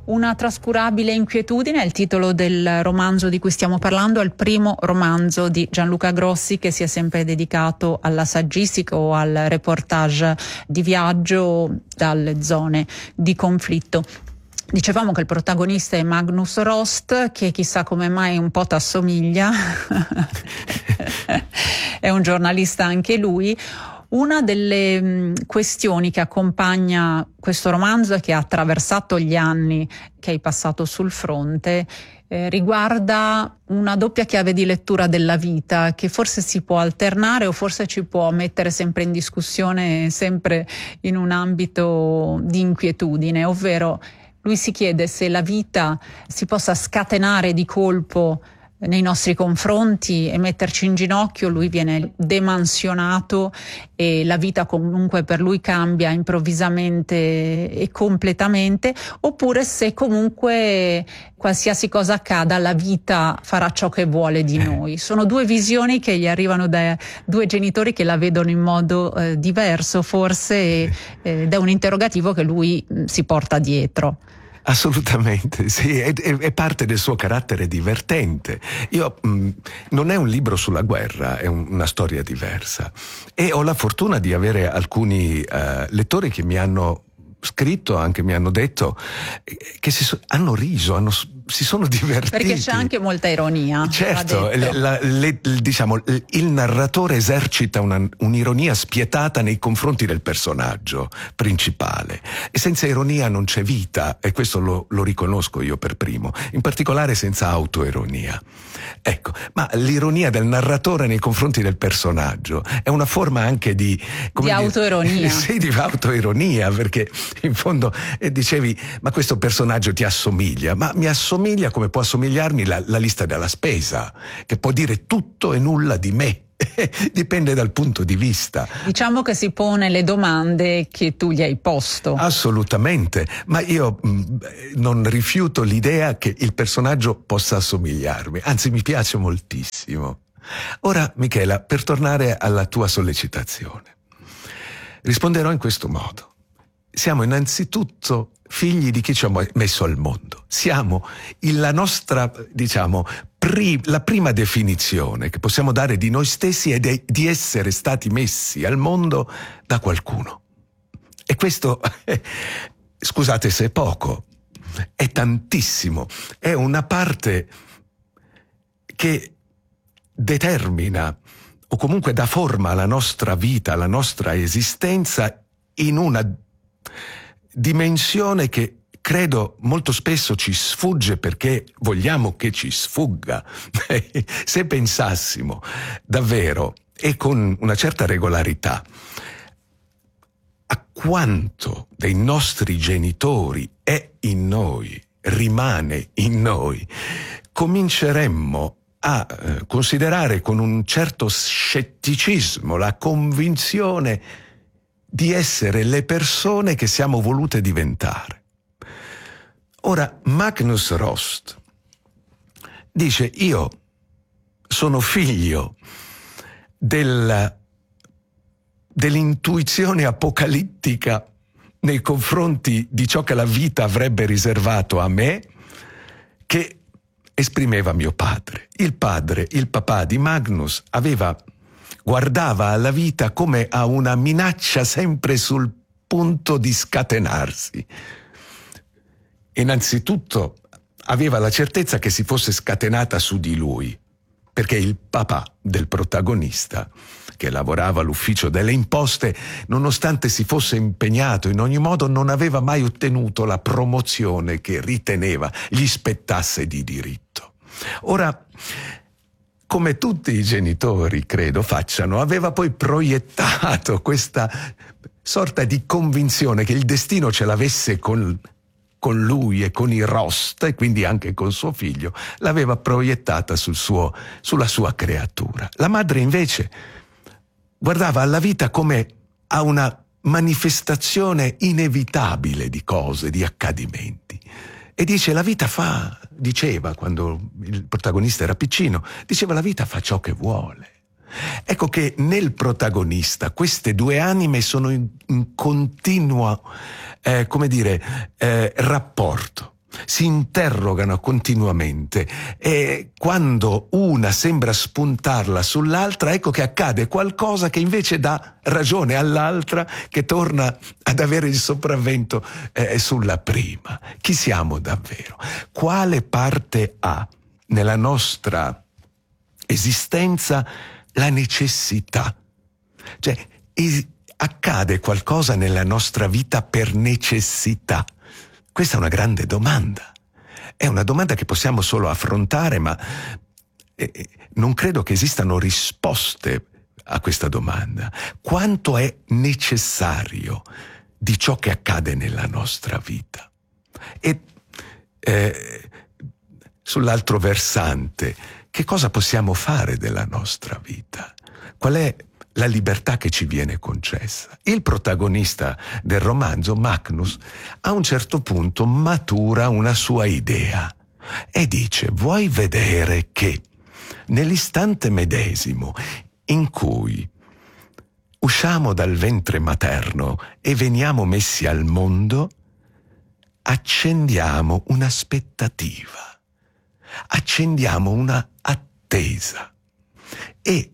Una trascurabile inquietudine è il titolo del romanzo di cui stiamo parlando, è il primo romanzo di Gianluca Grossi, che si è sempre dedicato alla saggistica o al reportage di viaggio dalle zone di conflitto. Dicevamo che il protagonista è Magnus Rost, che chissà come mai un po' t'assomiglia, è un giornalista anche lui. Una delle questioni che accompagna questo romanzo e che ha attraversato gli anni che hai passato sul fronte riguarda una doppia chiave di lettura della vita che forse si può alternare o forse ci può mettere sempre in discussione, sempre in un ambito di inquietudine, ovvero lui si chiede se la vita si possa scatenare di colpo nei nostri confronti e metterci in ginocchio. Lui viene demansionato e la vita comunque per lui cambia improvvisamente e completamente, oppure se comunque qualsiasi cosa accada la vita farà ciò che vuole di noi. Sono due visioni che gli arrivano da due genitori che la vedono in modo diverso forse ed è un interrogativo che lui si porta dietro. Assolutamente, sì, è parte del suo carattere divertente. Non è un libro sulla guerra, è una storia diversa. E ho la fortuna di avere alcuni lettori che mi hanno scritto, anche mi hanno detto che hanno riso, si sono divertiti. Perché c'è anche molta ironia. Certo, diciamo, il narratore esercita un'ironia spietata nei confronti del personaggio principale e senza ironia non c'è vita, e questo lo riconosco io per primo, in particolare senza autoironia. Ecco, ma l'ironia del narratore nei confronti del personaggio è una forma anche di autoironia. Sì, di autoironia, perché in fondo dicevi, ma questo personaggio ti assomiglia, ma mi assomiglia come può assomigliarmi la lista della spesa, che può dire tutto e nulla di me. Dipende dal punto di vista. Diciamo che si pone le domande che tu gli hai posto. Assolutamente, ma io non rifiuto l'idea che il personaggio possa assomigliarmi, anzi mi piace moltissimo. Ora, Michela, per tornare alla tua sollecitazione, risponderò in questo modo. Siamo innanzitutto figli di chi ci ha messo al mondo. Siamo la nostra, diciamo, la prima definizione che possiamo dare di noi stessi è di essere stati messi al mondo da qualcuno. E questo, scusate se è poco, è tantissimo. È una parte che determina o comunque dà forma alla nostra vita, alla nostra esistenza in una dimensione che credo molto spesso ci sfugge perché vogliamo che ci sfugga. Se pensassimo davvero e con una certa regolarità a quanto dei nostri genitori è in noi, rimane in noi, cominceremmo a considerare con un certo scetticismo la convinzione di essere le persone che siamo volute diventare. Ora, Magnus Rost dice: io sono figlio dell'intuizione apocalittica nei confronti di ciò che la vita avrebbe riservato a me, che esprimeva mio padre. Il papà di Magnus, guardava alla vita come a una minaccia sempre sul punto di scatenarsi. Innanzitutto aveva la certezza che si fosse scatenata su di lui, perché il papà del protagonista, che lavorava all'ufficio delle imposte, nonostante si fosse impegnato in ogni modo, non aveva mai ottenuto la promozione che riteneva gli spettasse di diritto. Ora, come tutti i genitori, credo facciano, aveva poi proiettato questa sorta di convinzione che il destino ce l'avesse con lui e con i Rost, e quindi anche con suo figlio, l'aveva proiettata sulla sua creatura. La madre invece guardava alla vita come a una manifestazione inevitabile di cose, di accadimenti. E dice, diceva quando il protagonista era piccino, diceva: la vita fa ciò che vuole. Ecco che nel protagonista queste due anime sono in continuo rapporto. si interrogano continuamente e quando una sembra spuntarla sull'altra, ecco che accade qualcosa che invece dà ragione all'altra, che torna ad avere il sopravvento sulla prima. Chi siamo davvero? Quale parte ha nella nostra esistenza la necessità? Cioè, accade qualcosa nella nostra vita per necessità? Questa è una grande domanda. È una domanda che possiamo solo affrontare, ma non credo che esistano risposte a questa domanda. Quanto è necessario di ciò che accade nella nostra vita? E sull'altro versante, che cosa possiamo fare della nostra vita? Qual è la libertà che ci viene concessa? Il protagonista del romanzo, Magnus, a un certo punto matura una sua idea e dice: vuoi vedere che nell'istante medesimo in cui usciamo dal ventre materno e veniamo messi al mondo, accendiamo un'aspettativa, accendiamo una attesa, e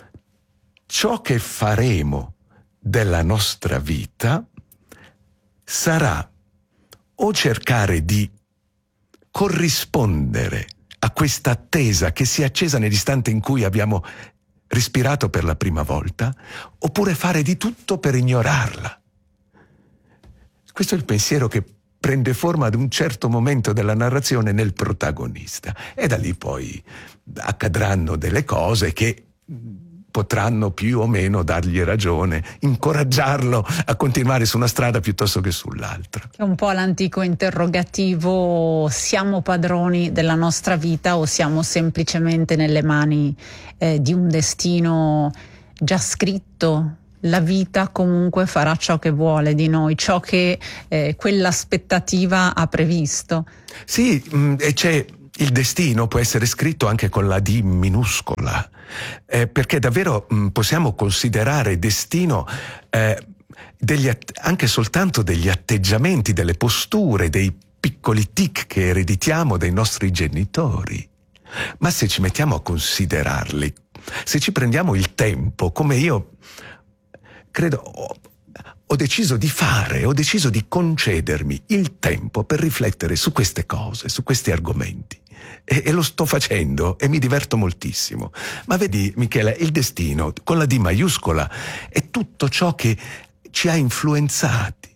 ciò che faremo della nostra vita sarà o cercare di corrispondere a questa attesa che si è accesa nell'istante in cui abbiamo respirato per la prima volta, oppure fare di tutto per ignorarla. Questo è il pensiero che prende forma ad un certo momento della narrazione nel protagonista, e da lì poi accadranno delle cose che potranno più o meno dargli ragione, incoraggiarlo a continuare su una strada piuttosto che sull'altra. È un po' l'antico interrogativo: siamo padroni della nostra vita o siamo semplicemente nelle mani di un destino già scritto? La vita comunque farà ciò che vuole di noi, ciò che quell'aspettativa ha previsto. Sì, e c'è il destino, può essere scritto anche con la D minuscola, perché davvero possiamo considerare destino anche soltanto degli atteggiamenti, delle posture, dei piccoli tic che ereditiamo dai nostri genitori. Ma se ci mettiamo a considerarli, se ci prendiamo il tempo, come io credo ho deciso di fare, ho deciso di concedermi il tempo per riflettere su queste cose, su questi argomenti. E lo sto facendo e mi diverto moltissimo. Ma vedi, Michele, il destino, con la D maiuscola, è tutto ciò che ci ha influenzati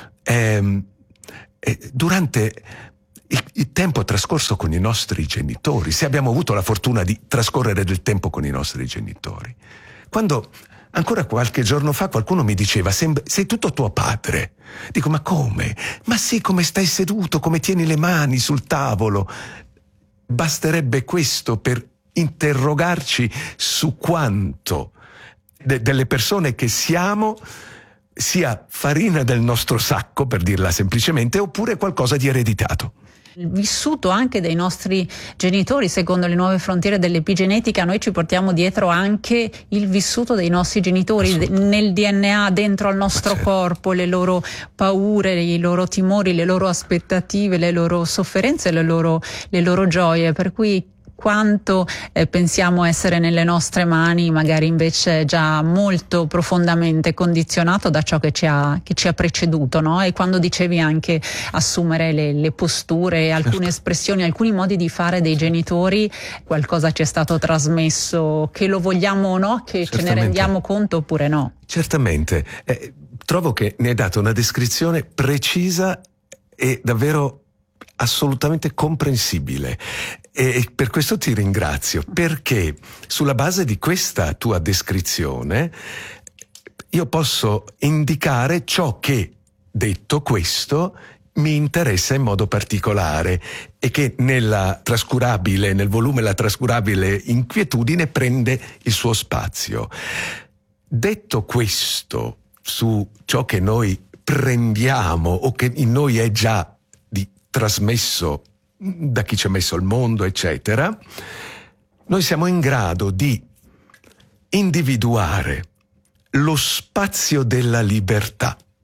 durante il tempo trascorso con i nostri genitori, se abbiamo avuto la fortuna di trascorrere del tempo con i nostri genitori. Quando ancora qualche giorno fa qualcuno mi diceva: sei tutto tuo padre. Dico: ma come? Ma sì, come stai seduto, come tieni le mani sul tavolo. Basterebbe questo per interrogarci su quanto delle persone che siamo sia farina del nostro sacco, per dirla semplicemente, oppure qualcosa di ereditato. Il vissuto anche dei nostri genitori, secondo le nuove frontiere dell'epigenetica, noi ci portiamo dietro anche il vissuto dei nostri genitori nel DNA, dentro al nostro corpo, le loro paure, i loro timori, le loro aspettative, le loro sofferenze, le loro gioie, per cui quanto pensiamo essere nelle nostre mani, magari invece già molto profondamente condizionato da ciò che ci ha preceduto, no? E quando dicevi anche assumere le posture, alcune espressioni, alcuni modi di fare dei genitori, qualcosa ci è stato trasmesso, che lo vogliamo o no, che ce ne rendiamo conto oppure no. Certamente, trovo che ne hai dato una descrizione precisa e davvero assolutamente comprensibile, e per questo ti ringrazio, perché sulla base di questa tua descrizione io posso indicare ciò che, detto questo, mi interessa in modo particolare e che nel volume La trascurabile inquietudine prende il suo spazio. Detto questo, su ciò che noi prendiamo o che in noi è già trasmesso da chi ci ha messo al mondo, eccetera, noi siamo in grado di individuare lo spazio della libertà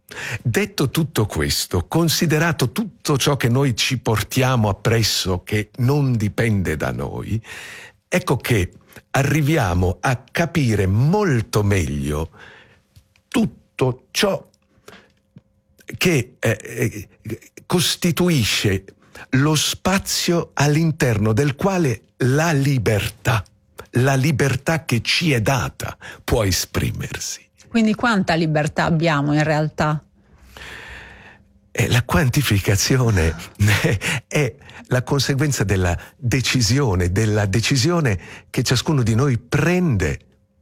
Detto tutto questo, considerato tutto ciò che noi ci portiamo appresso che non dipende da noi, ecco che arriviamo a capire molto meglio tutto ciò che costituisce lo spazio all'interno del quale la libertà che ci è data, può esprimersi. Quindi quanta libertà abbiamo in realtà? La quantificazione è la conseguenza della decisione che ciascuno di noi prende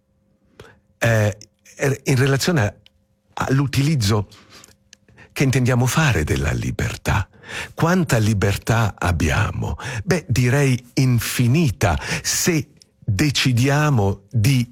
in relazione all'utilizzo che intendiamo fare della libertà. Quanta libertà abbiamo? Direi infinita, se decidiamo di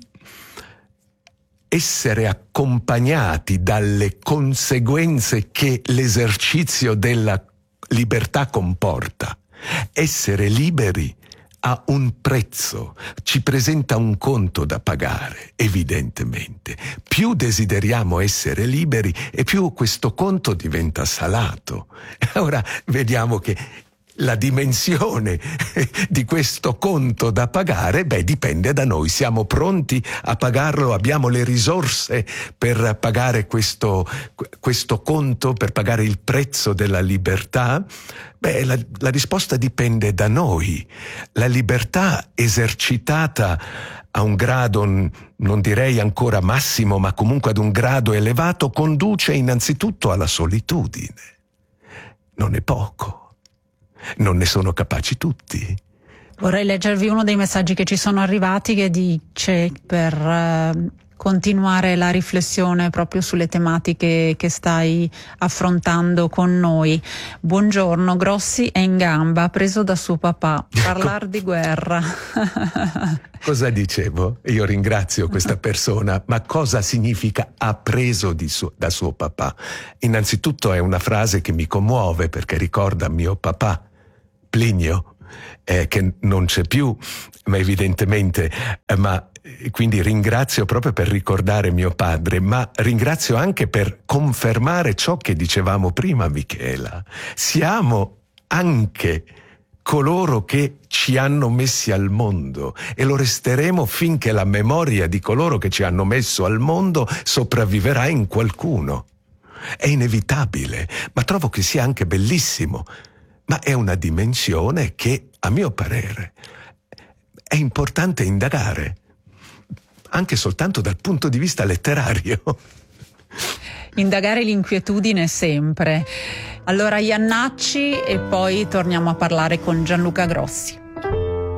essere accompagnati dalle conseguenze che l'esercizio della libertà comporta. Essere liberi ha un prezzo, ci presenta un conto da pagare, evidentemente. Più desideriamo essere liberi e più questo conto diventa salato. Ora vediamo che la dimensione di questo conto da pagare, dipende da noi. Siamo pronti a pagarlo? Abbiamo le risorse per pagare questo conto, per pagare il prezzo della libertà? La risposta dipende da noi. La libertà esercitata a un grado, non direi ancora massimo, ma comunque ad un grado elevato, conduce innanzitutto alla solitudine. Non è poco. Non ne sono capaci tutti. Vorrei leggervi uno dei messaggi che ci sono arrivati, che dice, per continuare la riflessione proprio sulle tematiche che stai affrontando con noi. Buongiorno, Grossi è in gamba, preso da suo papà, parlar di guerra. Cosa dicevo? Io ringrazio questa persona, ma cosa significa ha preso da suo papà? Innanzitutto è una frase che mi commuove, perché ricorda mio papà, Plinio, che non c'è più, ma evidentemente, quindi ringrazio proprio per ricordare mio padre, ma ringrazio anche per confermare ciò che dicevamo prima, Michela. Siamo anche coloro che ci hanno messi al mondo e lo resteremo finché la memoria di coloro che ci hanno messo al mondo sopravviverà in qualcuno. È inevitabile, ma trovo che sia anche bellissimo. Ma è una dimensione che, a mio parere, è importante indagare, anche soltanto dal punto di vista letterario. Indagare l'inquietudine sempre. Allora Iannacci e poi torniamo a parlare con Gianluca Grossi.